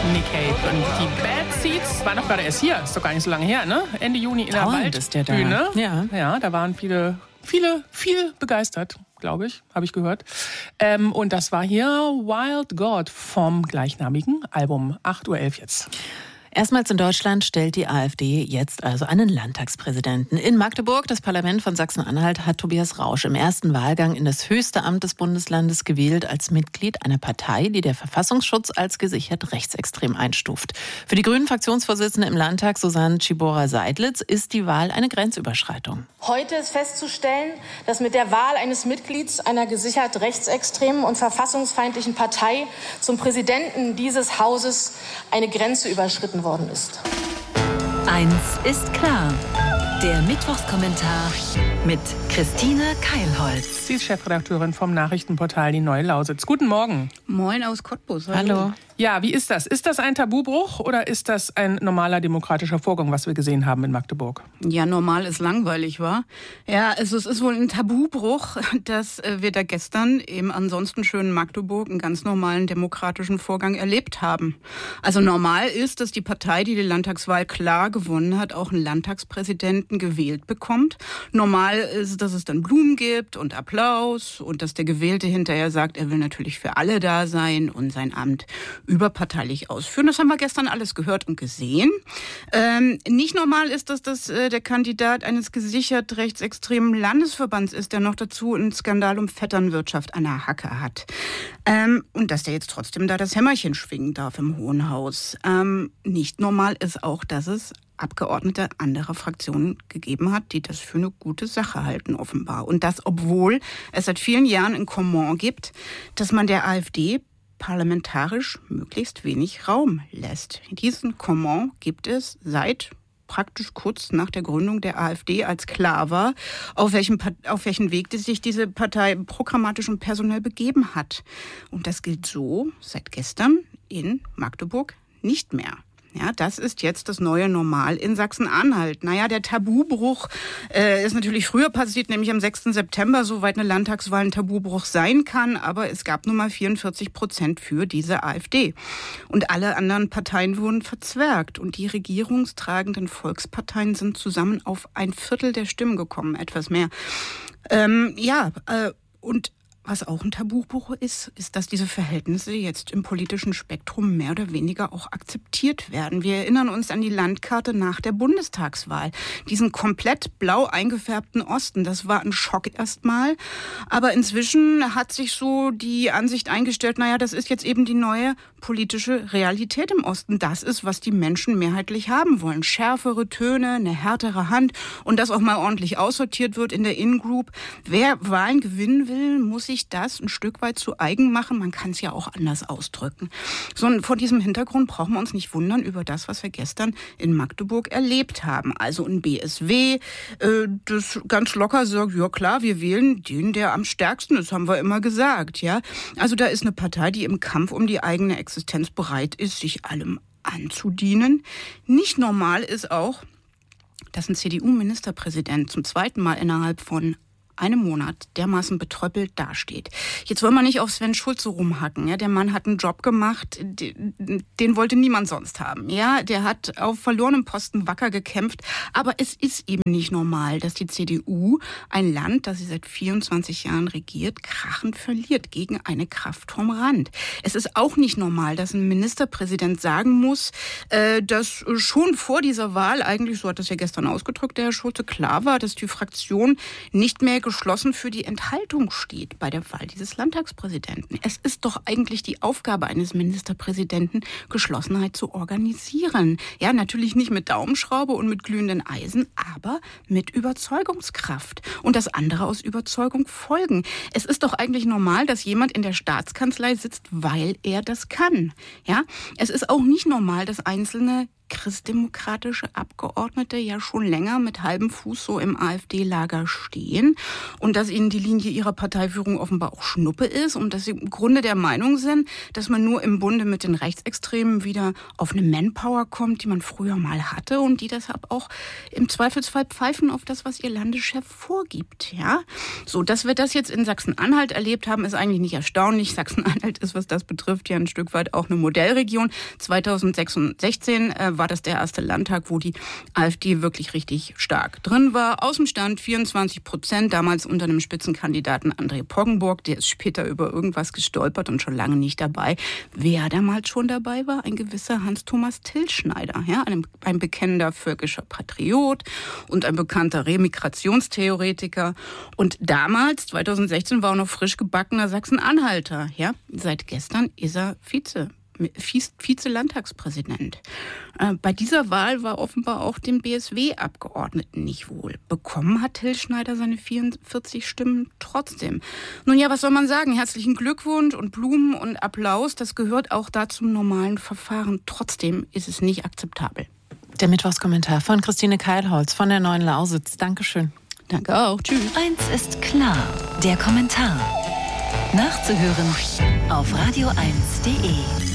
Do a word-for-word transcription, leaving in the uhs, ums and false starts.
Nick Cave und die Bad Seeds waren doch gerade erst hier. Ist doch gar nicht so lange her, ne? Ende Juni in der Dauernd ist der da. Waldbühne. Ja. ja, da waren viele, viele, viel begeistert, glaube ich, habe ich gehört. Ähm, und das war hier Wild God vom gleichnamigen Album. acht Uhr elf jetzt. Erstmals in Deutschland stellt die AfD jetzt also einen Landtagspräsidenten. In Magdeburg, das Parlament von Sachsen-Anhalt, hat Tobias Rausch im ersten Wahlgang in das höchste Amt des Bundeslandes gewählt als Mitglied einer Partei, die der Verfassungsschutz als gesichert rechtsextrem einstuft. Für die Grünen-Fraktionsvorsitzende im Landtag, Susanne Tschibora-Seidlitz, ist die Wahl eine Grenzüberschreitung. Heute ist festzustellen, dass mit der Wahl eines Mitglieds einer gesichert rechtsextremen und verfassungsfeindlichen Partei zum Präsidenten dieses Hauses eine Grenze überschritten worden ist. Eins ist klar. Der Mittwochskommentar mit Christine Keilholz. Sie ist Chefredakteurin vom Nachrichtenportal Die Neue Lausitz. Guten Morgen. Moin aus Cottbus. Hallo. Hallo. Ja, wie ist das? Ist das ein Tabubruch oder ist das ein normaler demokratischer Vorgang, was wir gesehen haben in Magdeburg? Ja, normal ist langweilig, wa? Ja, also es ist wohl ein Tabubruch, dass wir da gestern im ansonsten schönen Magdeburg einen ganz normalen demokratischen Vorgang erlebt haben. Also normal ist, dass die Partei, die die Landtagswahl klar gewonnen hat, auch einen Landtagspräsidenten gewählt bekommt. Normal ist, dass es dann Blumen gibt und Applaus und dass der Gewählte hinterher sagt, er will natürlich für alle da sein und sein Amt überparteilich ausführen. Das haben wir gestern alles gehört und gesehen. Ähm, nicht normal ist, dass das äh, der Kandidat eines gesichert rechtsextremen Landesverbands ist, der noch dazu einen Skandal um Vetternwirtschaft an der Hacke hat. Ähm, und dass der jetzt trotzdem da das Hämmerchen schwingen darf im Hohen Haus. Ähm, nicht normal ist auch, dass es Abgeordnete anderer Fraktionen gegeben hat, die das für eine gute Sache halten, offenbar. Und das, obwohl es seit vielen Jahren ein Comment gibt, dass man der AfD parlamentarisch möglichst wenig Raum lässt. Diesen Comment gibt es seit praktisch kurz nach der Gründung der AfD, als klar war, auf welchem, auf welchen Weg sich diese Partei programmatisch und personell begeben hat. Und das gilt so seit gestern in Magdeburg nicht mehr. Ja, das ist jetzt das neue Normal in Sachsen-Anhalt. Naja, der Tabubruch äh, ist natürlich früher passiert, nämlich am sechsten September, soweit eine Landtagswahl ein Tabubruch sein kann. Aber es gab nun mal vierundvierzig Prozent für diese AfD. Und alle anderen Parteien wurden verzwergt. Und die regierungstragenden Volksparteien sind zusammen auf ein Viertel der Stimmen gekommen, etwas mehr. Ähm, ja, äh, und was auch ein Tabubruch ist, ist, dass diese Verhältnisse jetzt im politischen Spektrum mehr oder weniger auch akzeptiert werden. Wir erinnern uns an die Landkarte nach der Bundestagswahl. Diesen komplett blau eingefärbten Osten, das war ein Schock erstmal. Aber inzwischen hat sich so die Ansicht eingestellt, naja, das ist jetzt eben die neue politische Realität im Osten. Das ist, was die Menschen mehrheitlich haben wollen. Schärfere Töne, eine härtere Hand und dass auch mal ordentlich aussortiert wird in der In-Group. Wer Wahlen gewinnen will, muss sich das ein Stück weit zu eigen machen. Man kann es ja auch anders ausdrücken. So, und vor diesem Hintergrund brauchen wir uns nicht wundern über das, was wir gestern in Magdeburg erlebt haben. Also ein B S W, äh, das ganz locker sagt, ja klar, wir wählen den, der am stärksten ist, haben wir immer gesagt. Ja, also da ist eine Partei, die im Kampf um die eigene Existenz bereit ist, sich allem anzudienen. Nicht normal ist auch, dass ein C D U-Ministerpräsident zum zweiten Mal innerhalb von einem Monat dermaßen betröppelt dasteht. Jetzt wollen wir nicht auf Sven Schulze rumhacken. Ja? Der Mann hat einen Job gemacht, den, den wollte niemand sonst haben. Ja? Der hat auf verlorenem Posten wacker gekämpft. Aber es ist eben nicht normal, dass die C D U ein Land, das sie seit vierundzwanzig Jahren regiert, krachend verliert gegen eine Kraft vom Rand. Es ist auch nicht normal, dass ein Ministerpräsident sagen muss, äh, dass schon vor dieser Wahl, eigentlich, so hat das ja gestern ausgedrückt, der Herr Schulze, klar war, dass die Fraktion nicht mehr geschlossen für die Enthaltung steht bei der Wahl dieses Landtagspräsidenten. Es ist doch eigentlich die Aufgabe eines Ministerpräsidenten, Geschlossenheit zu organisieren. Ja, natürlich nicht mit Daumenschraube und mit glühenden Eisen, aber mit Überzeugungskraft. Und das andere aus Überzeugung folgen. Es ist doch eigentlich normal, dass jemand in der Staatskanzlei sitzt, weil er das kann. Ja, es ist auch nicht normal, dass Einzelne christdemokratische Abgeordnete ja schon länger mit halbem Fuß so im AfD-Lager stehen und dass ihnen die Linie ihrer Parteiführung offenbar auch Schnuppe ist und dass sie im Grunde der Meinung sind, dass man nur im Bunde mit den Rechtsextremen wieder auf eine Manpower kommt, die man früher mal hatte und die deshalb auch im Zweifelsfall pfeifen auf das, was ihr Landeschef vorgibt. Ja? So, dass wir das jetzt in Sachsen-Anhalt erlebt haben, ist eigentlich nicht erstaunlich. Sachsen-Anhalt ist, was das betrifft, ja ein Stück weit auch eine Modellregion. zweitausendsechzehn äh, war das der erste Landtag, wo die AfD wirklich richtig stark drin war. Außenstand vierundzwanzig Prozent, damals unter einem Spitzenkandidaten André Poggenburg. Der ist später über irgendwas gestolpert und schon lange nicht dabei. Wer damals schon dabei war? Ein gewisser Hans-Thomas Tilschneider, ja, ein, ein bekennender völkischer Patriot und ein bekannter Remigrationstheoretiker. Und damals, zweitausendsechzehn, war er noch frisch gebackener Sachsen-Anhalter. Ja? Seit gestern ist er Vize. Vize-Landtagspräsident. Äh, bei dieser Wahl war offenbar auch dem B S W-Abgeordneten nicht wohl. Bekommen hat Tilschneider seine vierundvierzig Stimmen trotzdem. Nun ja, was soll man sagen? Herzlichen Glückwunsch und Blumen und Applaus. Das gehört auch da zum normalen Verfahren. Trotzdem ist es nicht akzeptabel. Der Mittwochskommentar von Christine Keilholz von der Neuen Lausitz. Dankeschön. Danke auch. Tschüss. Eins ist klar, der Kommentar. Nachzuhören auf radio eins punkt de.